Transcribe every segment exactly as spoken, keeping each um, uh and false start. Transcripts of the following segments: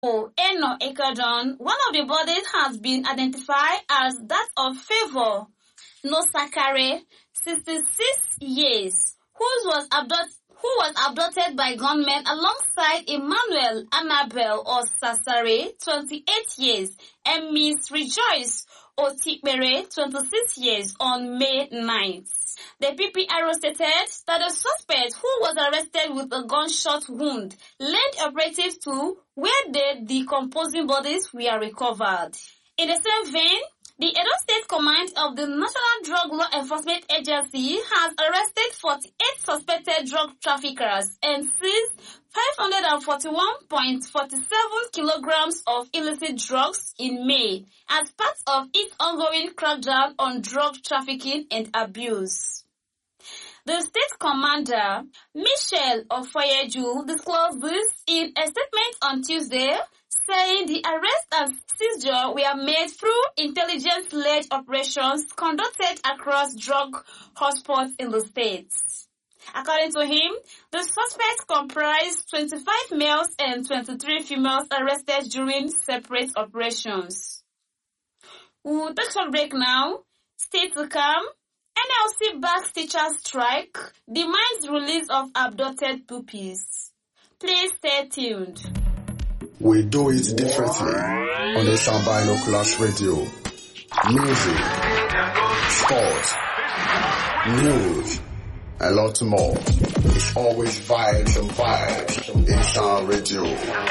Eno Ekadon, one of the bodies has been identified as that of Favor Nosakare, sixty-six years, who was abducted who was abducted by gunmen alongside Emmanuel Annabel Osasare, twenty-eight years, and Miss Rejoice Otipere, twenty-six years, on May ninth. The P P R O stated that the suspect, who was arrested with a gunshot wound, led operatives to where the decomposing bodies were recovered. In the same vein, the Edo State Command of the National Drug Law Enforcement Agency has arrested forty-eight suspected drug traffickers and seized five hundred forty-one point four seven kilograms of illicit drugs in May as part of its ongoing crackdown on drug trafficking and abuse. The state commander, Michelle Ofoyeju, disclosed this in a statement on Tuesday, saying the arrest and seizure were made through intelligence-led operations conducted across drug hotspots in the state. According to him, the suspects comprised twenty-five males and twenty-three females arrested during separate operations. We'll take a break now. Stay to come. N L C backs teachers strike, demands release of abducted puppies. Please stay tuned. We do it differently on the Sound Binoculars Radio. Music, sports, news, a lot more. It's always vibes and vibes in Sound Radio.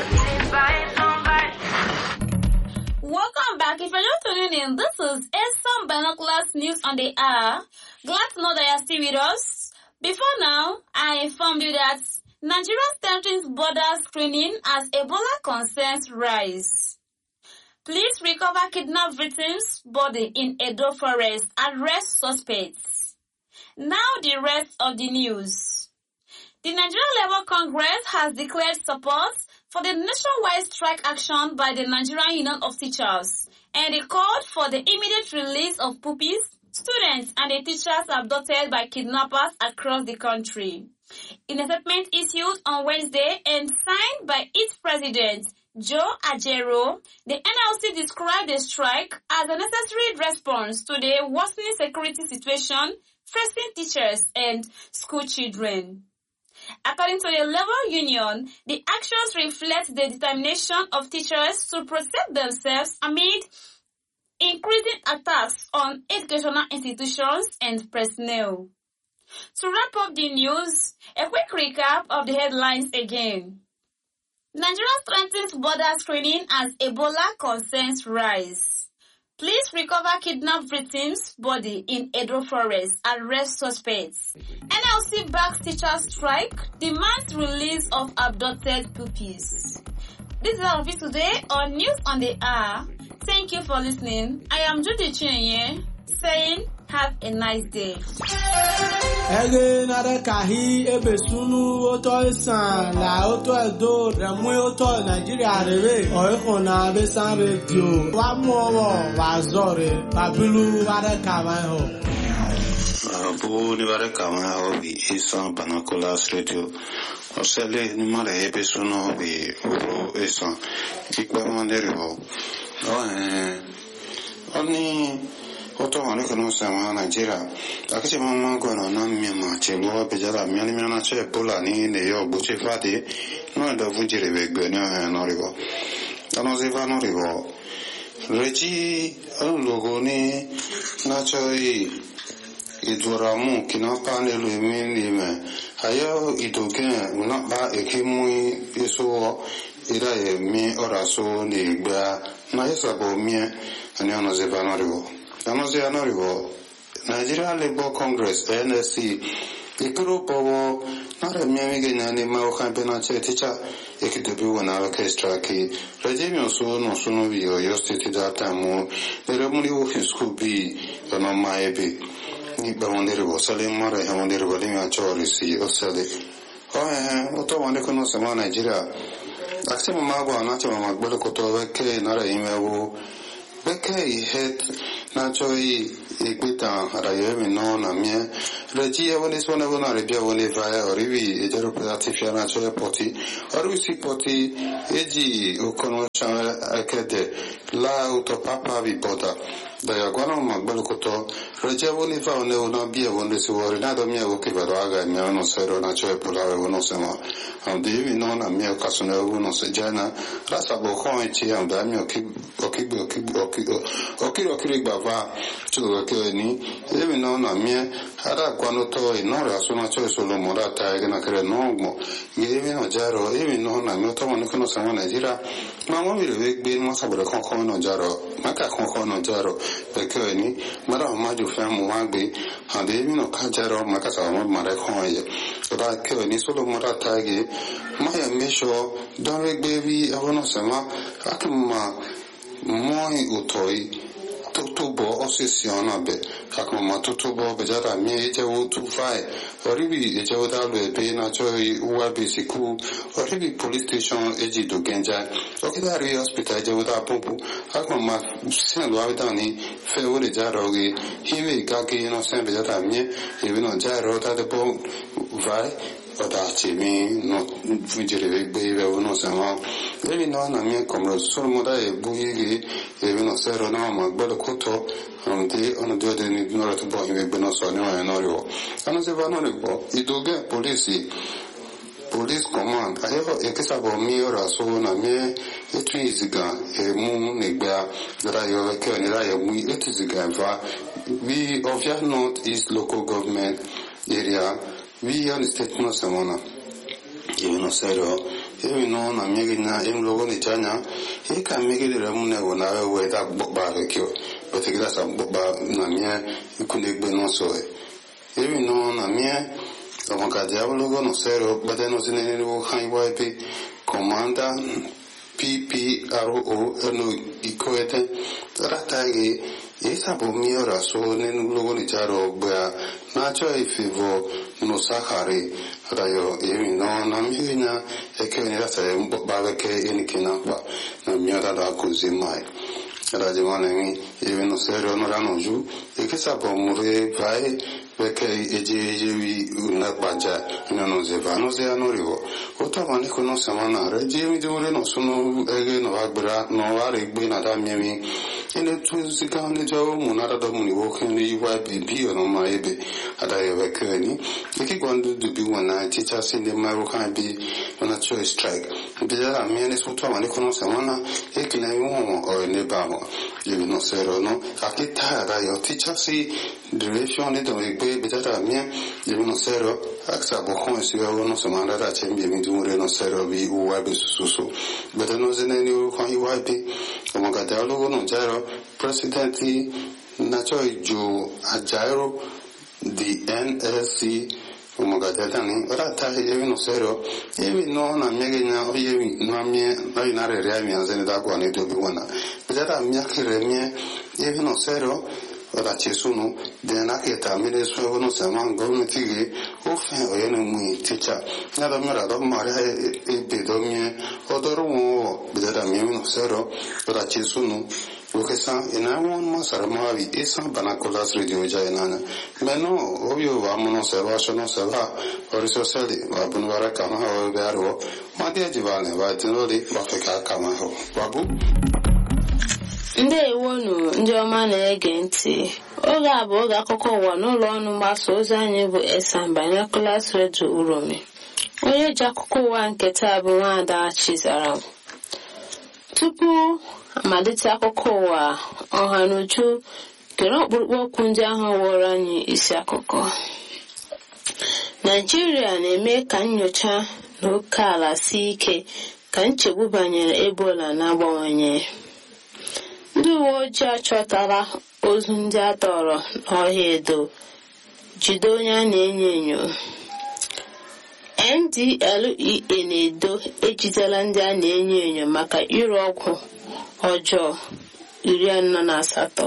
Welcome back. If you're just tuning in, this is Sound Binoculars News on the Air. Glad to know that you're still with us. Before now, I informed you that Nigeria strengthens border screening as Ebola concerns rise. Police recover kidnapped victims' body in Edo Forest. Arrest suspects. Now the rest of the news. The Nigerian Labour Congress has declared support for the nationwide strike action by the Nigerian Union of Teachers, and they called for the immediate release of pupils, students, and the teachers abducted by kidnappers across the country. In a statement issued on Wednesday and signed by its president, Joe Ajero, the N L C described the strike as a necessary response to the worsening security situation facing teachers and school children. According to the Labour Union, the actions reflect the determination of teachers to protect themselves amid increasing attacks on educational institutions and personnel. To wrap up the news, a quick recap of the headlines again. Nigeria strengthens border screening as Ebola concerns rise. Police recover kidnapped victims' body in Edo Forest. Arrest suspects. N L C backs teachers strike. Demands release of abducted pupils. This is our video today on News on the Air. Thank you for listening. I am Judy Chinye saying have a nice day. Ege nare kahi ebe sunu oto isan la oto edo remu oto Nigeria rere oiko na besan radio wa mo wa zore babilu ware kama ho abu ni ware kama ho bi Sound Binoculars Radio osele ni mare ebe sunu bi oro isan ikpa mandere ho o eh oni Oto wale kono sama Nigeria. Akache mama kono na miyama chelo pejala miyani miyana che pola ni ne yo buche fati no da funjire begbe no no rigo. Ano ziva no rigo. Reji logo ni na choi iduramu kinapa ne lu mini me. Ayo idogen una ba ekimui iso ira e mi oraso ni gba na yesabo mi ani ano ziva no rigo. Anozi anorigo Nigeria Labour Congress N S C ikuru powo nare miami genyani ma o campaign che teacher ekidobi wona orchestra ki regime so no so no bi o yo state data mo there muri wo school bi no mai bi ni ba wondere go sale mare ha wondere go limi a chori si o sale o eh o to wonde kono sama Nigeria aksema mago anache ma magbele ko to ke nare imewo Bekei het na choi equita rayomi no na mie regia woni sona wona rebia woni vai orivi e jero pedati fiana choi poti orivi poti eji o conosce akete la autopapa vi pota da ya guano magbalo koto regia woni fa one ona bia woni si wori na do mia o ke vado aga mi no sero na choi pula wono sema am devi no na mia kasone wono se jana rasa bo ko e chi am da mia ki o ki o ki o ki o ki o ki bava chulo ke ni devi no na mia ara quando to e no ra sono choi solo morata e na kre no mo devi no jaro devi no na mia to mo no sama na jira ma mo mi re gbe mo sabore kon kon no jaro ma ka kon kon no jaro perché ni mara ma ju fa mo wa gbe ha devi no ka jaro ma ka sa mo mara kon ye ra ke ni solo morata ge ma ya mesho don re gbe vi avono sama akma moi utoi tutubo osisiona be akma tutubo be jara mi eje wo tu fai oribi eje wo da le be na choi uwa be siku oribi police station eji do genja okidari hospital eje wo da pompu akma sin lo avita ni fe wo le jara ogi hiwe ga ke no sen be jara mi e be no jara da de po vai Odaci mi no vigile beve uno sama devi no na mia come solo moda e buigi e no sero no ma bello koto on di on do de ni no to boy be no so no e no rio ano se va no le po I doge police police command ayo e che sa bo mi ora so na me e tu iziga e mu ne gba dra yo ke ni ra yo mu e tu iziga va we of your north east local government area we are state no samona io no sero io no na mi na em logo ni chanya e ka mi ge re mu ne go na we da ba ke kyo but ke da sa ba na mi ku ne gbe no so e io no na mi o ma ka dia logo no sero ba de no se ne no han wa pe comanda P P R O no ikoete ratagi esa bo mi ora so ne logo ni charo ba na cho e fivo no sakari rayo e no na mi na e che ni rasa e ba che e ni kina pa na mi ora da così mai rajo mane mi e no serio no rano ju e che sa po mure vai perché e je je vi una bagia no no se va no se ano rivo o to mane ko no sama na re je mi jore no sono e no agbra no va re gbe na da mi mi e ne tu si ka ne jo mu na da do mu ni wo ken ni wa bi bi no ma e be ada ye ve ke ni e che quando du bi wana teacher sin de ma ro kan bi na cho strike bi da mi ne so to mane ko no sama na e ke na mo o ne ba mo e no sero no a che ta da yo teacher si direction ne do e betata mia e no sero aksa bo kon si wa no sama da da chembe mi du re no sero bi u wa be susu beta no zene ni ko i wa bi o ma ka da logo no jaro presidenti na choi ju a jairo di N S C o ma ka da ni ora ta e no sero e no na mia ge na o ye no mia ai na re re mia zene da ko ne do bi wana betata mia che re mia e no sero ora ci sono dena che tamile so no sama government che o fe o ye no mu teacher na da mera do mare e be do mi o do ro be da mi no sero ora ci sono o che sa ina un ma sara ma vi e sa banacola radio già inana ma no ovvio va mo no se va so no se va o risorse va buon vara kama o vero ma dia di vale va tino di va fe ka kama ho babu Ndewonu ndị ọma na-ege ntị oge a bụ oge akụkọ ụwa n'ụlọ ọrụ mgbasa ozi anyị bụ Esan Binoculars Radio Uromi onye ji akụkọ ụwa nke taa bụ Nwaada Chizara tupu amalite akụkọ ụwa ọha n'uju kere ọkpụrụkpụ okwu ndị ahụ wụrụ anyị isi akụkọ Nigeria na-eme ka nnyocha n'oke ala sie ike ka nchegbu banyere Ebola na-abawanye ndị uwe ojii achọtala ozu ndị a tọrọ n'ọhịa Edo jide onye a na-enyo enyo N D L E A na-edo ejidela ndị a na-enyo enyo maka ire ọgwụ ọjọọ iri anọ na asatọ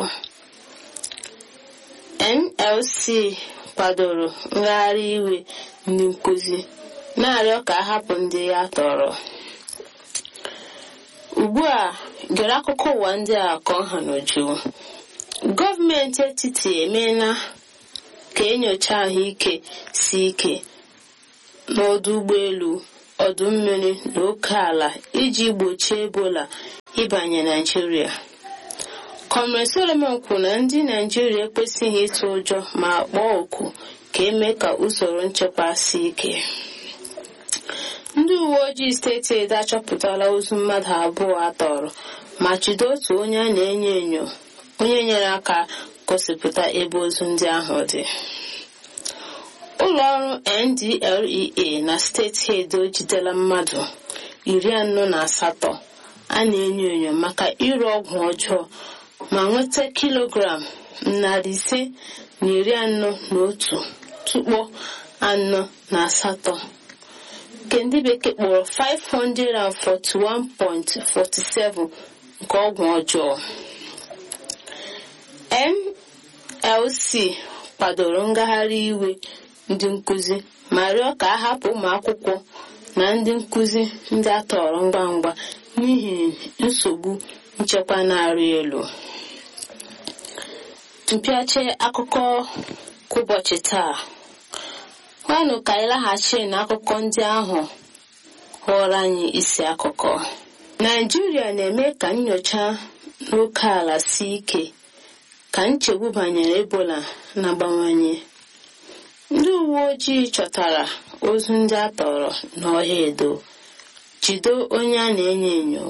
N L C kwadoro ngagharị iwe ndị nkụzi na-arịọ ka a hapụ ndị ya tọrọ Ugbu a gere akụkọ ụwa ndị a ka ọ ha n'uju. Gọọmenti etiti emeela ka enyocha ahụike si ike n'ọdụ ụgbọelu, ọdụ mmiri na oke ala iji gbochie Ebola ịbanye Naịjirịa. Comrade Solomon kwuru na ndị Naịjirịa ekwesịghị ịtụ ụjọ ma kpọọ oku ka eme ka usoro nchekwa si ike. Ndị uwe ojii steeti Edo achọpụtala ozu mmadụ abụọ atọrọ ma jide otu onye a na-enyo enyo onye nyere aka gosipụta ebe ozu ndị ahụ dị. Ụlọọrụ N D L E A na steeti Edo jidela mmadụ iri anọ na asatọ a na-enyo enyo maka ịrụ ọgwụ ọjọọ ma nweta kilogram narị ise na iri anọ na otu tukpo anọ na asatọ nke ndị bekee kpọrọ five hundred forty-one point four seven nke ọgwụ ọjọọ. N L C kwadoro ngagharị iwe ndị nkụzi ma rịọ ka a hapụ ụmụ akwụkwọ na ndị nkụzi ndị a tọrọ ngwa ngwa n'ihi nsogbu nchekwa na-arị elu. Mpịache akụkọ ụbọchị taa. Kwanụ ka anyị laghachi n'akụkọ ndị ahụ ghọrọ anyị isi akụkọ. Naịjirịa na-eme ka nnyocha n'oke ala si ike ka nchegbu banyere Ebola na-abawanye. Ndị uwe ojii chọtara ozu ndị a tọrọ n'ọhịa Edo, jide onye a na-enyo enyo.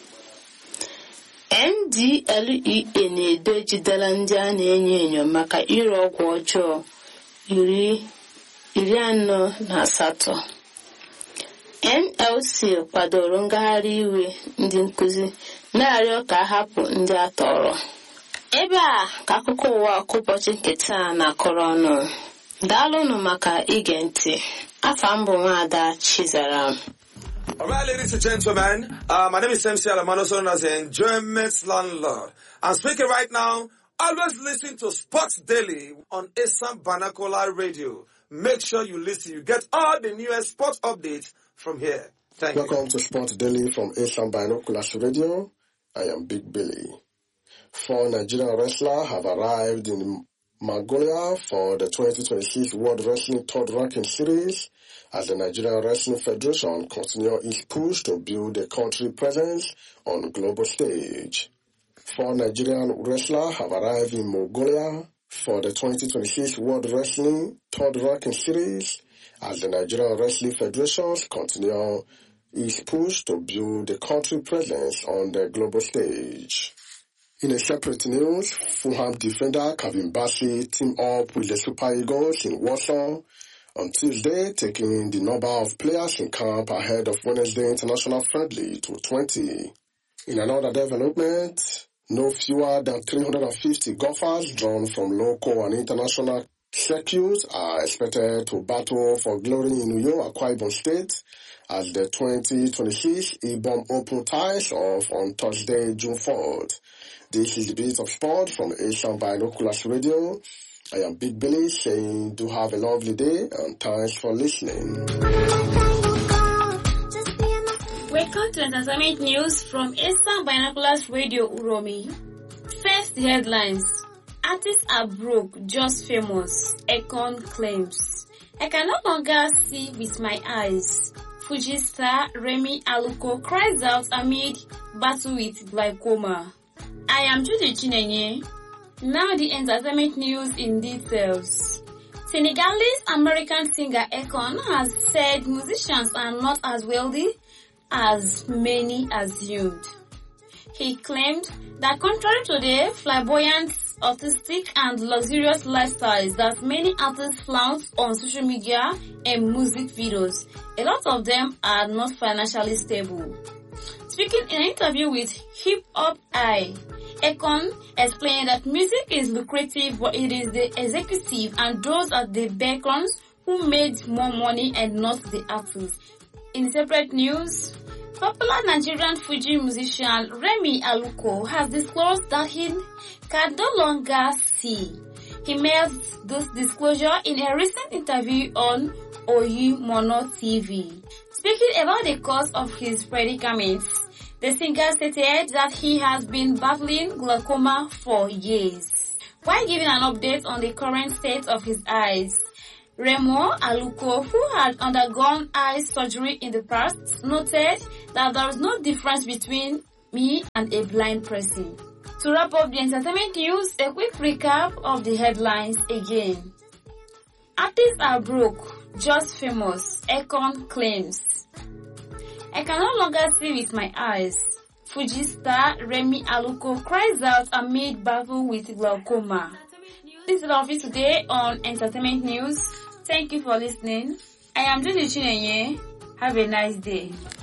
N D L E A na-edo ejidela ndị a na-enyo enyo maka ịrụ ọgwụ ọjọọ iri iri anọ na asatọ. N L C kwadoro ngagharị iwe ndị nkụzi na-arịọ ka a hapụ ndị a tọrọ. Ebe a ka akụkọ ụwa ụbọchị nke taa na-akọrọ ọnụ. Daalụnụ maka ige ntị. Afa m bụ Nwaada Chizaram. All right, ladies and gentlemen, uh, my name is M C Alamano, known as the Enjoyment Landlord. I'm speaking right now. Always listen to Sports Daily on Asam Banakola Radio. Make sure you listen. You get all the newest sports updates from here. Thank Welcome you. Welcome to Sports Daily from Asam Binoculars Radio. I am Big Billy. Four Nigerian wrestlers have arrived in Mongolia for the twenty twenty-six World Wrestling Third Ranking Series as the Nigerian Wrestling Federation continues its push to build a country presence on the global stage. Four Nigerian wrestlers have arrived in Mongolia for the twenty twenty-six World Wrestling Third Ranking Series as the Nigerian Wrestling Federation continues its push to build a country presence on the global stage. In a separate news, Fulham defender Kevin Bassey teamed up with the Super Eagles in Warsaw on Tuesday, taking the number of players in camp ahead of Wednesday international friendly to twenty. In another development, no fewer than three hundred fifty golfers drawn from local and international circuits are expected to battle for glory in Uyo, Akwa Ibom State as the twenty twenty-six Ibom Open ties off on Thursday, June fourth. This is the Beat of Sport from Asian Binoculars Radio. I am Big Billy saying do have a lovely day and thanks for listening. Welcome to Entertainment News from Asian Binoculars Radio Uromi. First, the headlines. Artists are broke, just famous. Akon claims. I can no longer see with my eyes. Fuji star Remy Aluko cries out amid battle with glaucoma. I am Judy Chinenye. Now the entertainment news in details. Senegalese-American singer Akon has said musicians are not as wealthy as many assumed. He claimed that contrary to the flamboyant, artistic and luxurious lifestyles that many artists flaunt on social media and music videos, a lot of them are not financially stable. Speaking in an interview with Hip Hop Eye, Akon explained that music is lucrative, but it is the executive and those at the backgrounds who made more money and not the artists. In separate news, popular Nigerian Fuji musician Remy Aluko has disclosed that he can no longer see. He made this disclosure in a recent interview on Oyi Mono T V. Speaking about the cause of his predicaments, The singer stated that he has been battling glaucoma for years. While giving an update on the current state of his eyes, Remo Aluko, who had undergone eye surgery in the past, noted that there is no difference between me and a blind person. To wrap up the entertainment news, a quick recap of the headlines again. Artists are broke, just famous, Akon claims. I can no longer see with my eyes. Fuji star Remi Aluko cries out amid battle with glaucoma. This is all of it today on Entertainment News. Thank you for listening. I am Judy Chinenye. Have a nice day.